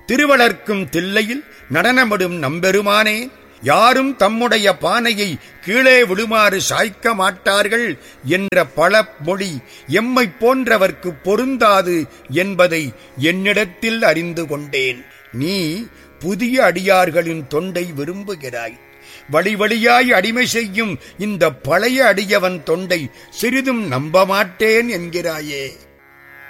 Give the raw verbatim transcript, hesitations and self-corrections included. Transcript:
திருவளர்க்கும் தில்லையில் நடனமிடும் நம்பெருமானே, யாரும் தம்முடைய பானையை கீழே விடுமாறு சாய்க்க மாட்டார்கள் என்ற பழமொழி எம்மை போன்றவர்க்கு பொருந்தாது என்பதை என்னிடத்தில் அறிந்து கொண்டேன். நீ புதிய அடியார்களின் தொண்டை விரும்புகிறாய். வழி வழியாய் அடிமை செய்யும் இந்த பழைய அடியவன் தொண்டை சிறிதும் நம்ப மாட்டேன் என்கிறாயே.